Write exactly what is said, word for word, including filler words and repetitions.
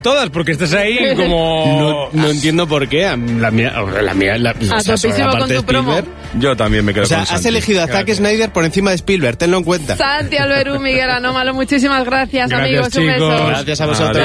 todas, porque estás ahí como... No, no entiendo por qué. La mía, la mía, la, A o sea, sobre topísimo la con parte de tu promo. Spielberg. Yo también me quedo O sea, con has Santi. elegido a Zack Gracias. Snyder por encima de Spielberg, tenlo en cuenta. Santi Alberú, Miguel Anómalo, muchísimas gracias, Gracias, amigos. Un chicos. beso. Gracias a vosotros.